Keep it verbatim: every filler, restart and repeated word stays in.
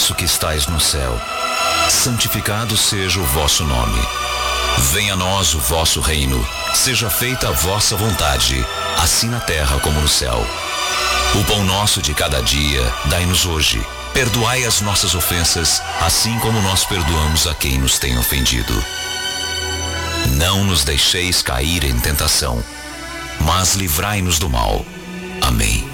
nosso que estais no céu, santificado seja o vosso nome. Venha a nós o vosso reino, seja feita a vossa vontade, assim na terra como no céu. O pão nosso de cada dia, dai-nos hoje. Perdoai as nossas ofensas, assim como nós perdoamos a quem nos tem ofendido. Não nos deixeis cair em tentação, mas livrai-nos do mal. Amém.